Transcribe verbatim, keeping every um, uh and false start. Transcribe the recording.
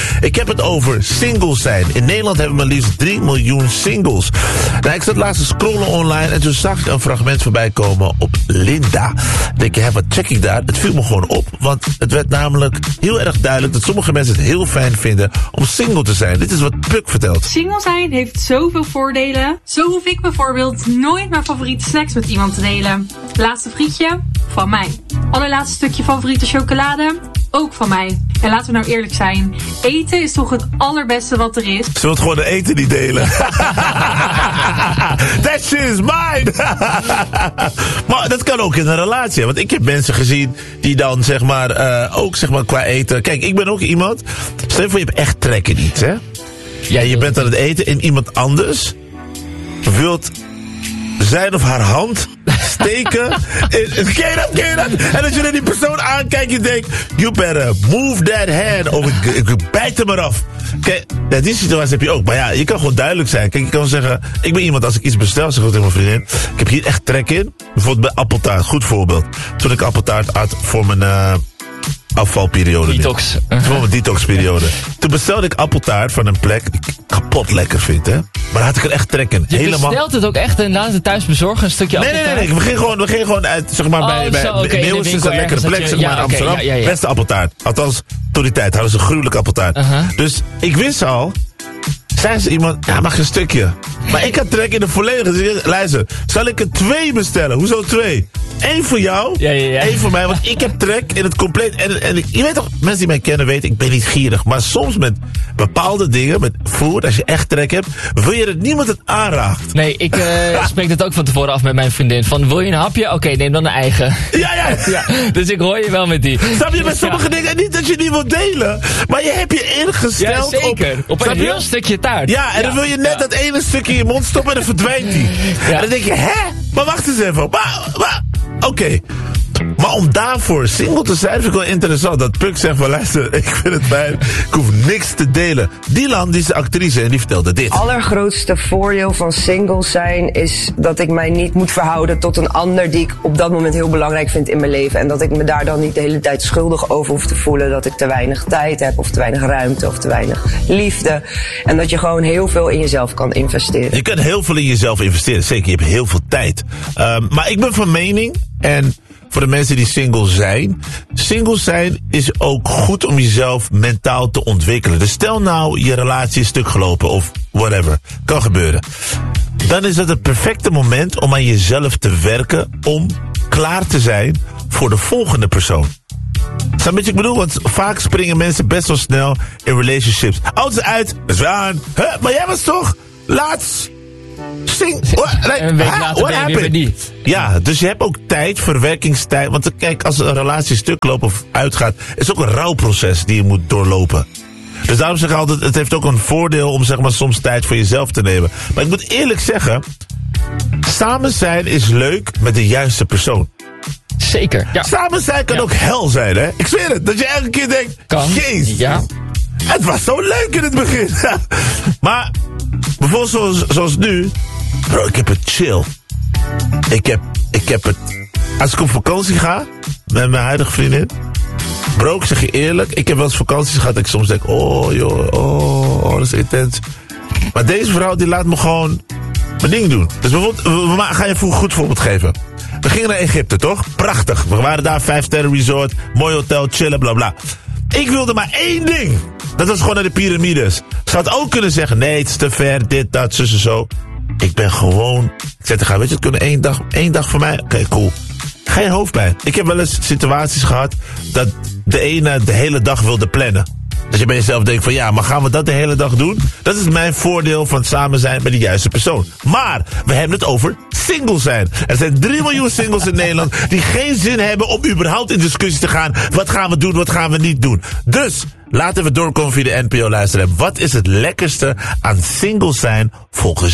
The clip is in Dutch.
Ik heb het over singles zijn. In Nederland hebben we maar liefst drie miljoen singles. Nou, ik zat laatst te scrollen online en toen zag ik een fragment voorbij komen op Linda. Ik denk, ja, wat check ik daar? Het viel me gewoon op, want het werd namelijk heel erg duidelijk dat sommige mensen het heel fijn vinden om single te zijn. Dit is wat Puk vertelt. Single zijn heeft zoveel voordelen. Zo hoef ik bijvoorbeeld nooit mijn favoriete snacks met iemand te delen. Laatste frietje? Van mij. Allerlaatste stukje favoriete chocolade? Ook van mij. En laten we nou eerlijk zijn. Eten is toch het allerbeste wat er is. Ze wilt gewoon de eten niet delen. That shit is mine. Maar dat kan ook in een relatie. Want ik heb mensen gezien die dan zeg maar uh, ook zeg maar qua eten. Kijk, ik ben ook iemand. Stel je voor, je hebt echt trek in iets, hè? Ja, je bent aan het eten en iemand anders wilt zijn of haar hand steken. in, ken je dat, ken je dat? En als je naar die persoon aankijkt, je denkt, you better move that hand. Of ik, ik bijt hem eraf. Kijk, ja, die situatie heb je ook. Maar ja, je kan gewoon duidelijk zijn. Kijk, je kan zeggen, ik ben iemand, als ik iets bestel, zeg ik tegen mijn vriendin, ik heb hier echt trek in. Bijvoorbeeld bij appeltaart, goed voorbeeld. Toen ik appeltaart at voor mijn Uh, afvalperiode. Detox. Voor mijn detoxperiode. Toen bestelde ik appeltaart van een plek die ik kapot lekker vind, hè. Maar daar had ik er echt trek in. Je Helemaal. bestelt het ook echt en laat het thuis bezorgen, een stukje nee, appeltaart? Nee, nee, nee. We gingen gewoon, we gingen gewoon uit, zeg maar, oh, bij, bij zo, okay, Meeuwis is een lekkere plek, je, zeg maar, ja, in Amsterdam. Okay, ja, ja, ja. Beste appeltaart. Althans, tot die tijd hadden ze een gruwelijke appeltaart. Uh-huh. Dus ik wist al, zei ze iemand, ja, mag een stukje. Maar ik had trek in de volledige. Dus luister, zal ik er twee bestellen? Hoezo twee? Eén voor jou, ja, ja, ja. één voor mij. Want ik heb trek in het compleet. En, en je weet toch, mensen die mij kennen weten, ik ben niet gierig. Maar soms met bepaalde dingen, met food, als je echt trek hebt, wil je dat niemand het aanraakt. Nee, ik uh, spreek dit ook van tevoren af met mijn vriendin. Van, wil je een hapje? Oké, okay, neem dan een eigen. Ja, ja. ja. Dus ik hoor je wel met die. Snap je, met sommige ja. dingen, niet dat je die wilt delen. Maar je hebt je ingesteld ja, zeker. op... Op een heel stukje taart. Ja, en ja. dan wil je net ja. dat ene stukje in je mond stoppen en dan verdwijnt die. Ja. En dan denk je, hè? Maar wacht eens even. Maar, maar, oké. Okay. Maar om daarvoor single te zijn, vind ik wel interessant. Dat Puk zegt van, luister, ik vind het fijn. Ik hoef niks te delen. Dylan, die is de actrice en die vertelde dit. Het allergrootste voordeel van single zijn is dat ik mij niet moet verhouden tot een ander die ik op dat moment heel belangrijk vind in mijn leven. En dat ik me daar dan niet de hele tijd schuldig over hoef te voelen. Dat ik te weinig tijd heb of te weinig ruimte of te weinig liefde. En dat je gewoon heel veel in jezelf kan investeren. Je kunt heel veel in jezelf investeren. Zeker, je hebt heel veel tijd. Um, maar ik ben van mening, en voor de mensen die single zijn, single zijn is ook goed om jezelf mentaal te ontwikkelen. Dus stel nou je relatie is stuk gelopen of whatever. Kan gebeuren. Dan is dat het perfecte moment om aan jezelf te werken om klaar te zijn voor de volgende persoon. Snap je wat ik bedoel? Want vaak springen mensen best wel snel in relationships. Alles uit, dat is weer aan. Huh? Maar jij was toch laatst Sing, what, like, een week later what ben je weer niet. Ja, dus je hebt ook tijd, verwerkingstijd. Want kijk, als een relatie stuk loopt of uitgaat, is het ook een rouwproces die je moet doorlopen. Dus daarom zeg ik altijd, het heeft ook een voordeel om zeg maar soms tijd voor jezelf te nemen. Maar ik moet eerlijk zeggen, samen zijn is leuk met de juiste persoon. Zeker. Ja. Samen zijn kan ja. ook hel zijn, hè? Ik zweer het, dat je elke keer denkt, kan. Jezus, ja. het was zo leuk in het begin. Maar bijvoorbeeld zoals, zoals nu, bro, ik heb het chill. Ik heb, ik heb het, als ik op vakantie ga met mijn huidige vriendin, bro, ik zeg je eerlijk, ik heb wel eens vakanties gehad dat ik soms denk, oh joh, oh, oh dat is intens. Maar deze vrouw die laat me gewoon mijn ding doen. Dus bijvoorbeeld, we gaan je een goed voorbeeld geven. We gingen naar Egypte, toch? Prachtig. We waren daar, vijf sterren resort, mooi hotel, chillen, bla bla. Ik wilde maar één ding. Dat was gewoon naar de piramides. Ze had ook kunnen zeggen, nee, het is te ver, dit, dat, zus en zo. Ik ben gewoon, ik zei tegen haar, weet je, het kunnen één dag, één dag voor mij. Oké, okay, cool. Geen hoofdpijn. Ik heb wel eens situaties gehad dat de ene de hele dag wilde plannen. Dat je bij jezelf denkt van ja, maar gaan we dat de hele dag doen? Dat is mijn voordeel van samen zijn met de juiste persoon. Maar we hebben het over single zijn. Er zijn drie miljoen singles in Nederland die geen zin hebben om überhaupt in discussie te gaan. Wat gaan we doen, wat gaan we niet doen? Dus laten we doorkomen via de N P O luisteren. Wat is het lekkerste aan single zijn volgens